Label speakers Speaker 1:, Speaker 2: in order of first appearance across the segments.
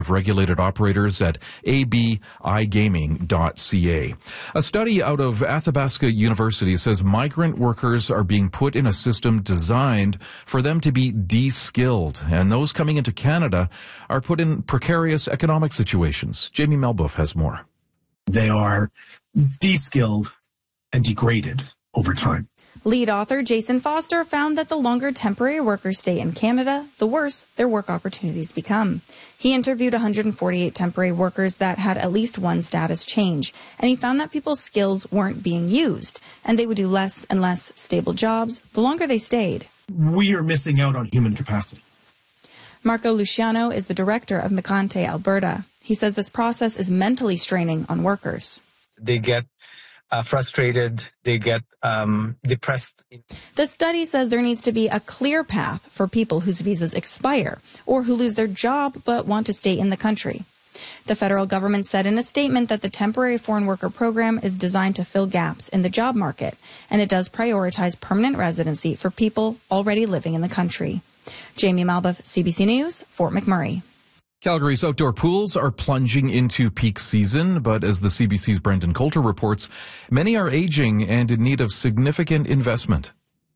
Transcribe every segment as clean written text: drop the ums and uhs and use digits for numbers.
Speaker 1: regulated operators at abigaming.ca. A study out of Athabasca University says migrant workers are being put in a system designed for them to be de-skilled, and those coming into Canada are put in precarious economic situations. Jamie Melbuff has more.
Speaker 2: They are de-skilled and degraded over time.
Speaker 3: Lead author Jason Foster found that the longer temporary workers stay in Canada, the worse their work opportunities become. He interviewed 148 temporary workers that had at least one status change, and he found that people's skills weren't being used, and they would do less and less stable jobs the longer they stayed.
Speaker 2: We are missing out on human capacity.
Speaker 3: Marco Luciano is the director of Migrante Alberta. He says this process is mentally straining on workers.
Speaker 4: They get frustrated, they get depressed.
Speaker 3: The study says there needs to be a clear path for people whose visas expire or who lose their job but want to stay in the country. The federal government said in a statement that the temporary foreign worker program is designed to fill gaps in the job market, and it does prioritize permanent residency for people already living in the country. Jamie Malbuff, CBC News, Fort McMurray.
Speaker 1: Calgary's outdoor pools are plunging into peak season, but as the CBC's Brendan Coulter reports, many are aging and in need of significant investment.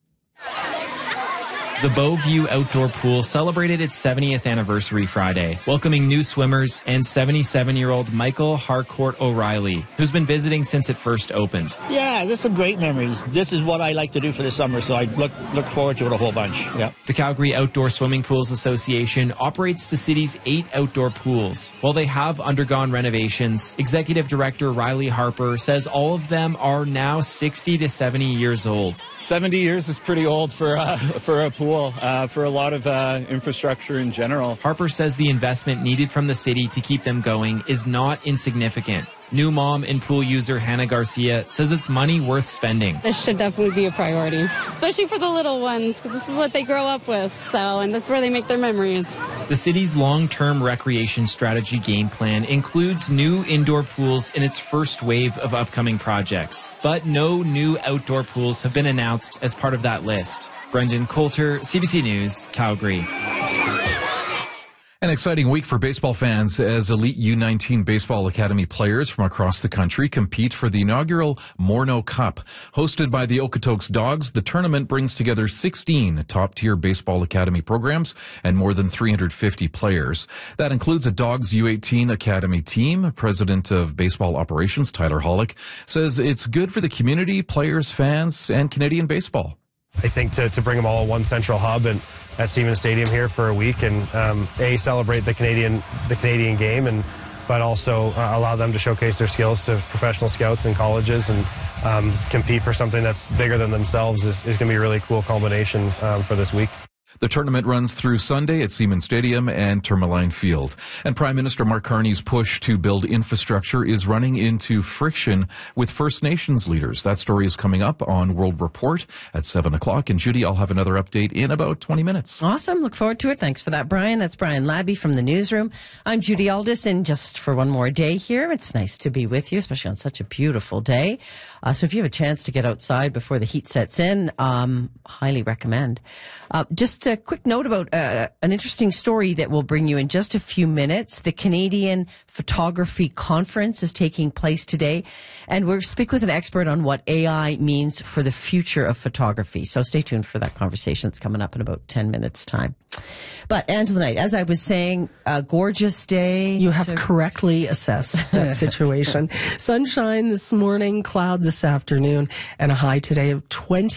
Speaker 5: The Beauview Outdoor Pool celebrated its 70th anniversary Friday, welcoming new swimmers and 77-year-old Michael Harcourt O'Reilly, who's been visiting since it first opened.
Speaker 6: Yeah, there's some great memories. This is what I like to do for the summer, so I look forward to it a whole bunch. Yeah.
Speaker 5: The Calgary Outdoor Swimming Pools Association operates the city's 8 outdoor pools. While they have undergone renovations, Executive Director Riley Harper says all of them are now 60 to 70 years old.
Speaker 7: 70 years is pretty old for a pool. For a lot of infrastructure in general.
Speaker 5: Harper says the investment needed from the city to keep them going is not insignificant. New mom and pool user Hannah Garcia says it's money worth spending.
Speaker 8: This should definitely be a priority, especially for the little ones, because this is what they grow up with, and this is where they make their memories.
Speaker 5: The city's long-term recreation strategy game plan includes new indoor pools in its first wave of upcoming projects, but no new outdoor pools have been announced as part of that list. Brendan Coulter, CBC News, Calgary.
Speaker 1: An exciting week for baseball fans as elite U19 Baseball Academy players from across the country compete for the inaugural Morneau Cup. Hosted by the Okotoks Dogs, the tournament brings together 16 top-tier Baseball Academy programs and more than 350 players. That includes a Dogs U18 Academy team. President of Baseball Operations, Tyler Hollick, says it's good for the community, players, fans, and Canadian baseball.
Speaker 9: I think to bring them all in one central hub and at Siemens Stadium here for a week and celebrate the Canadian game, but also allow them to showcase their skills to professional scouts and colleges and compete for something that's bigger than themselves is going to be a really cool combination for this week.
Speaker 1: The tournament runs through Sunday at Siemens Stadium and Tourmaline Field. And Prime Minister Mark Carney's push to build infrastructure is running into friction with First Nations leaders. That story is coming up on World Report at 7 o'clock. And Judy, I'll have another update in about 20 minutes.
Speaker 10: Awesome. Look forward to it. Thanks for that, Brian. That's Brian Labby from the newsroom. I'm Judy Aldis, and just for one more day here, it's nice to be with you, especially on such a beautiful day. So if you have a chance to get outside before the heat sets in, highly recommend. Just a quick note about an interesting story that we'll bring you in just a few minutes. The Canadian Photography Conference is taking place today, and we'll speak with an expert on what AI means for the future of photography. So stay tuned for that conversation. It's coming up in about 10 minutes' time. But Angela Knight, as I was saying, a gorgeous day.
Speaker 11: You have correctly assessed that situation. Sunshine this morning, cloud this afternoon, and a high today of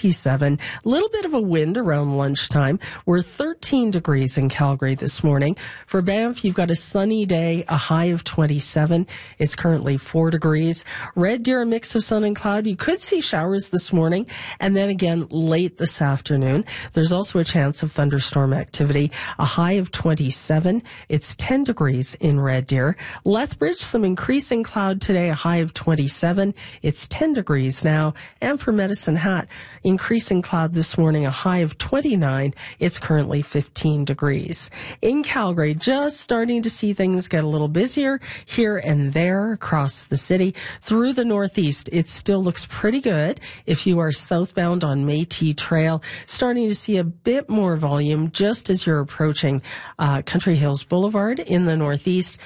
Speaker 11: 27. A little bit of a wind around lunchtime. We're 13 degrees in Calgary this morning. For Banff, you've got a sunny day, a high of 27. It's currently 4 degrees. Red Deer, a mix of sun and cloud. You could see showers this morning, and then again late this afternoon. There's also a chance of thunderstorm activity. A high of 27. It's 10 degrees in Red Deer. Lethbridge, some increasing cloud today, a high of 27. It's 10 degrees now. And for Medicine Hat, increasing cloud this morning, a high of 29. It's currently 15 degrees. In Calgary, just starting to see things get a little busier here and there across the city. Through the northeast, it still looks pretty good. If you are southbound on Métis Trail, starting to see a bit more volume just as you're approaching Country Hills Boulevard in the northeast.